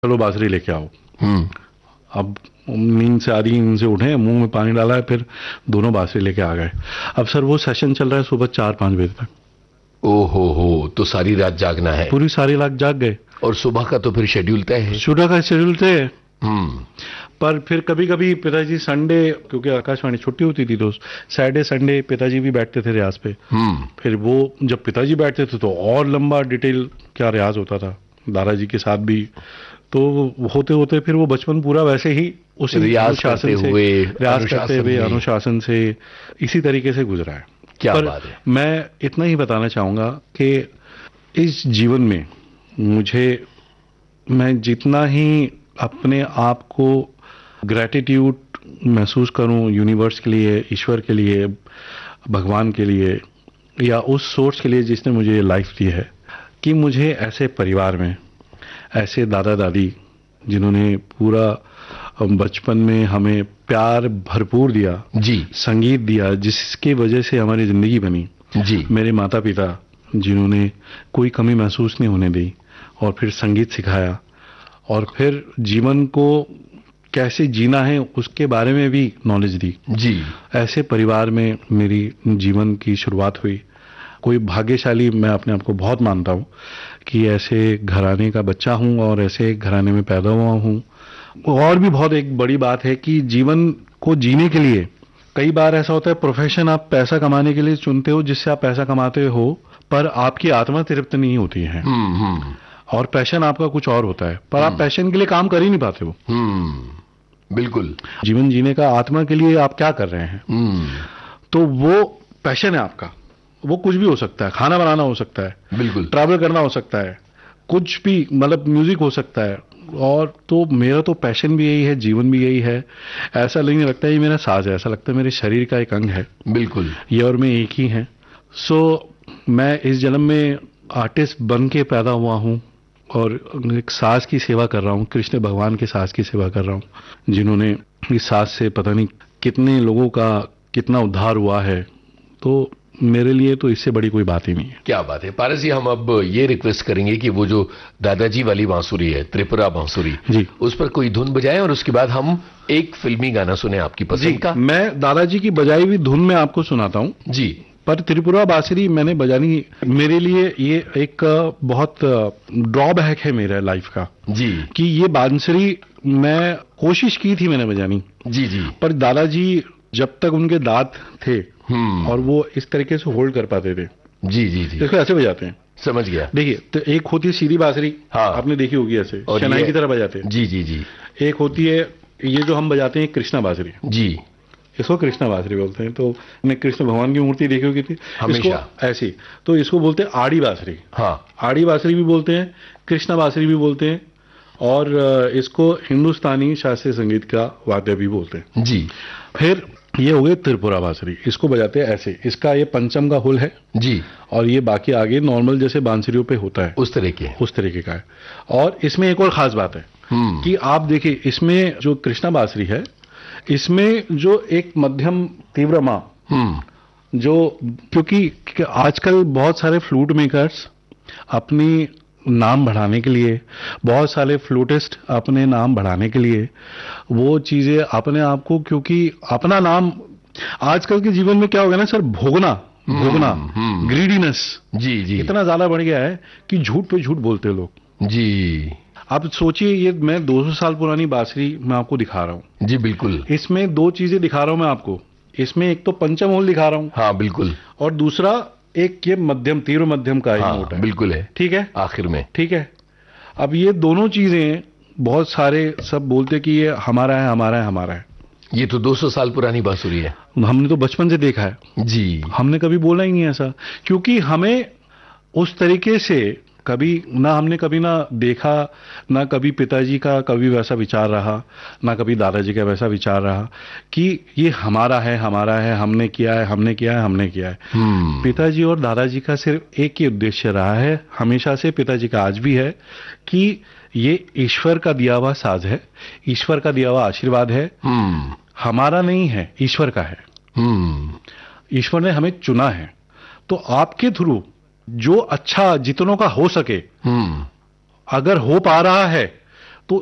चलो बांसुरी लेके आओ। हम्म। अब नींद से आ रही, नींद से उठे, मुंह में पानी डाला है, फिर दोनों बांसुरी लेके आ गए। अब सर वो सेशन चल रहा है सुबह 4-5 बजे तक। ओ हो, तो सारी रात जागना है। पूरी सारी रात जाग गए। और सुबह का तो फिर शेड्यूल तय है। सुबह का शेड्यूल थे। हम्म। पर फिर कभी कभी पिताजी संडे, क्योंकि आकाशवाणी छुट्टी होती थी, तो सैटरडे संडे पिताजी भी बैठते थे रियाज पे। हम्म। फिर वो जब पिताजी बैठते थे तो और लंबा डिटेल क्या रियाज होता था, दादाजी के साथ भी। तो होते होते फिर वो बचपन पूरा वैसे ही उसी रियाज करते अनुशासन से, हुए, रियाज करते अनुशासन हुए, में। अनुशासन से इसी तरीके से गुजरा है। क्या पर बात है। मैं इतना ही बताना चाहूंगा कि इस जीवन में मुझे, मैं जितना ही अपने आप को ग्रेटिट्यूड महसूस करूं यूनिवर्स के लिए, ईश्वर के लिए, भगवान के लिए, या उस सोर्स के लिए जिसने मुझे ये लाइफ दी है, कि मुझे ऐसे परिवार में ऐसे दादा दादी जिन्होंने पूरा बचपन में हमें प्यार भरपूर दिया, जी संगीत दिया जिसकी वजह से हमारी जिंदगी बनी, जी। मेरे माता पिता जिन्होंने कोई कमी महसूस नहीं होने दी और फिर संगीत सिखाया, और फिर जीवन को कैसे जीना है उसके बारे में भी नॉलेज दी, जी। ऐसे परिवार में मेरी जीवन की शुरुआत हुई। कोई भाग्यशाली मैं अपने आप को बहुत मानता हूँ कि ऐसे घराने का बच्चा हूँ और ऐसे घराने में पैदा हुआ हूँ। और भी बहुत एक बड़ी बात है कि जीवन को जीने के लिए कई बार ऐसा होता है, प्रोफेशन आप पैसा कमाने के लिए चुनते हो जिससे आप पैसा कमाते हो, पर आपकी आत्मा तृप्त नहीं होती है। और पैशन आपका कुछ और होता है, पर आप पैशन के लिए काम कर ही नहीं पाते हो। बिल्कुल। जीवन जीने का आत्मा के लिए आप क्या कर रहे हैं, तो वो पैशन है आपका। वो कुछ भी हो सकता है, खाना बनाना हो सकता है, बिल्कुल। ट्रैवल करना हो सकता है, कुछ भी, मतलब म्यूजिक हो सकता है। और तो मेरा तो पैशन भी यही है, जीवन भी यही है। ऐसा नहीं लगता है ये मेरा साज है, ऐसा लगता है मेरे शरीर का एक अंग है। बिल्कुल। ये और मैं एक ही हैं। सो मैं इस जन्म में आर्टिस्ट बन के पैदा हुआ हूँ और एक साज की सेवा कर रहा हूँ, कृष्ण भगवान के साज की सेवा कर रहा हूँ, जिन्होंने इस साज से पता नहीं कितने लोगों का कितना उद्धार हुआ है। तो मेरे लिए तो इससे बड़ी कोई बात ही नहीं है। क्या बात है पारस जी, हम अब ये रिक्वेस्ट करेंगे कि वो जो दादाजी वाली बांसुरी है, त्रिपुरा बांसुरी जी, उस पर कोई धुन बजाएं और उसके बाद हम एक फिल्मी गाना सुने आपकी पसंद का। मैं दादाजी की बजाई हुई धुन में आपको सुनाता हूँ जी। पर त्रिपुरा बांसुरी मैंने बजानी, मेरे लिए ये एक बहुत ड्रॉबैक है मेरे लाइफ का जी, कि ये बांसुरी मैं कोशिश की थी मैंने बजानी। जी जी। पर दादाजी जब तक उनके दांत थे और वो इस तरीके से होल्ड कर पाते थे, जी जी जी, इसको ऐसे बजाते हैं। समझ गया। देखिए, तो एक होती है सीधी बांसुरी, हाँ, आपने देखी होगी ऐसे और शहनाई की तरह बजाते हैं। जी जी जी। एक होती है ये जो हम बजाते हैं कृष्णा बांसुरी, जी, इसको कृष्णा बांसुरी बोलते हैं। तो हमने कृष्ण भगवान की मूर्ति देखी होगी थी, हमेशा ऐसी, तो इसको बोलते हैं आड़ी बांसुरी। हाँ, आड़ी बांसुरी भी बोलते हैं, कृष्णा बांसुरी भी बोलते हैं, और इसको हिंदुस्तानी शास्त्रीय संगीत का वाद्य भी बोलते हैं। जी। फिर ये हो गए त्रिपुरा बांसुरी, इसको बजाते हैं ऐसे, इसका ये पंचम का हुल है जी, और ये बाकी आगे नॉर्मल जैसे बांसुरियों पे होता है उस तरीके का है। और इसमें एक और खास बात है कि आप देखिए, इसमें जो कृष्णा बांसुरी है, इसमें जो एक मध्यम तीव्र माँ, जो, क्योंकि आजकल बहुत सारे फ्लूट मेकर्स अपनी नाम बढ़ाने के लिए, बहुत सारे फ्लूटिस्ट अपने नाम बढ़ाने के लिए वो चीजें अपने आप को, क्योंकि अपना नाम आजकल के जीवन में क्या हो गया ना सर, भोगना, ग्रीडीनेस जी जी इतना ज्यादा बढ़ गया है कि झूठ पे झूठ बोलते हैं लोग। जी। आप सोचिए, ये मैं 200 साल पुरानी बांसुरी मैं आपको दिखा रहा हूँ। जी बिल्कुल। इसमें दो चीजें दिखा रहा हूं मैं आपको, इसमें एक तो पंचम होल दिखा रहा हूं, हाँ बिल्कुल, और दूसरा एक ये मध्यम, तीव्र मध्यम का एक नोट है। बिल्कुल है, ठीक है, आखिर में। ठीक है। अब ये दोनों चीजें बहुत सारे सब बोलते कि ये हमारा है, हमारा है, हमारा है। ये तो 200 साल पुरानी बांसुरी है। हमने तो बचपन से देखा है जी, हमने कभी बोला ही नहीं ऐसा, क्योंकि हमें उस तरीके से कभी ना, हमने कभी ना देखा, ना कभी पिताजी का कभी वैसा विचार रहा, ना कभी दादाजी का वैसा विचार रहा कि ये हमारा है, हमारा है, हमने किया है, हमने किया है, हमने किया है। पिताजी और दादाजी का सिर्फ एक ही उद्देश्य रहा है हमेशा से, पिताजी का आज भी है, कि ये ईश्वर का दिया हुआ साज है, ईश्वर का दिया हुआ आशीर्वाद है, हमारा नहीं है, ईश्वर का है। ईश्वर ने हमें चुना है, तो आपके थ्रू जो अच्छा जितनों का हो सके, अगर हो पा रहा है